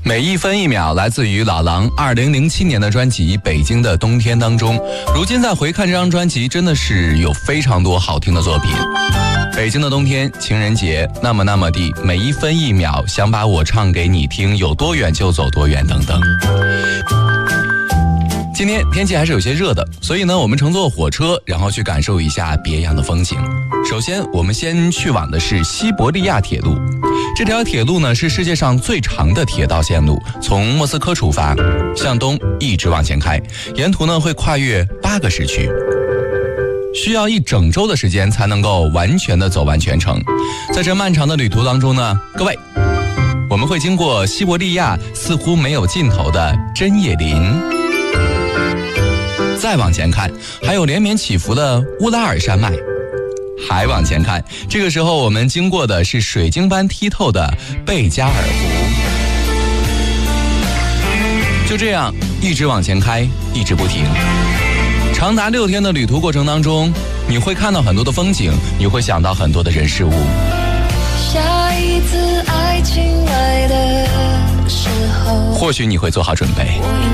每一分一秒来自于老狼2007年的专辑《北京的冬天》当中。如今再回看这张专辑，真的是有非常多好听的作品。北京的冬天、情人节、那么那么地、每一分一秒，想把我唱给你听，有多远就走多远等等。今天天气还是有些热的，所以呢，我们乘坐火车，然后去感受一下别样的风景。首先，我们先去往的是西伯利亚铁路。这条铁路呢，是世界上最长的铁道线路，从莫斯科出发，向东一直往前开，沿途呢会跨越8个时区，需要1整周的时间才能够完全的走完全程。在这漫长的旅途当中呢，各位，我们会经过西伯利亚似乎没有尽头的针叶林。再往前看，还有连绵起伏的乌拉尔山脉。还往前看，这个时候我们经过的是水晶般剔透的贝加尔湖。就这样一直往前开，一直不停。长达6天的旅途过程当中，你会看到很多的风景，你会想到很多的人事物。 下一次爱情来的时候， 或许你会做好准备。